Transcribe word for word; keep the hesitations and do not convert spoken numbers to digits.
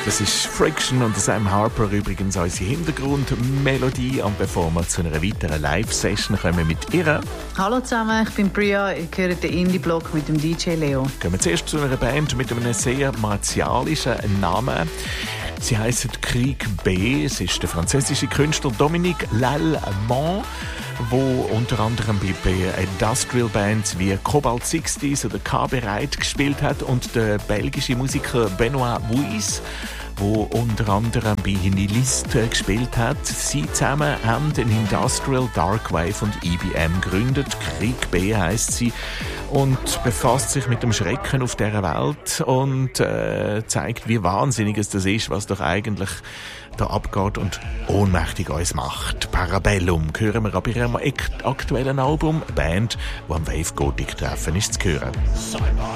Das ist Friction und Sam Harper übrigens unsere Hintergrundmelodie. Und bevor wir zu einer weiteren Live-Session kommen mit ihr, hallo zusammen, ich bin Bria, ich höre den Indie-Blog mit dem D J Leo. Kommen wir zuerst zu einer Band mit einem sehr martialischen Namen. Sie heisst Krieg B. Es ist der französische Künstler Dominique Lallemand, wo unter anderem bei, bei Industrial Bands wie Cobalt sechzig oder K bereit gespielt hat, und der belgische Musiker Benoit Vuis, wo unter anderem bei Nihilist gespielt hat. Sie zusammen haben den Industrial Darkwave und E B M gegründet. Krieg B heisst sie und befasst sich mit dem Schrecken auf dieser Welt und äh, zeigt, wie wahnsinnig es das ist, was doch eigentlich da abgeht und ohnmächtig uns macht. Parabellum hören wir aber ihrem aktuellen Album, eine Band, die am Wave Gothic treffen ist, zu hören.